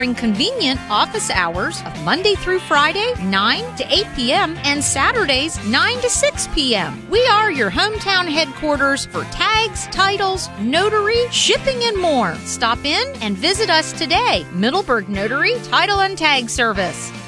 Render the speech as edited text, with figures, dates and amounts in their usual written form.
Convenient office hours of Monday through Friday, 9 to 8 p.m. and Saturdays, 9 to 6 p.m. We are your hometown headquarters for tags, titles, notary, shipping, and more. Stop in and visit us today. Middleburg Notary Title and Tag Service.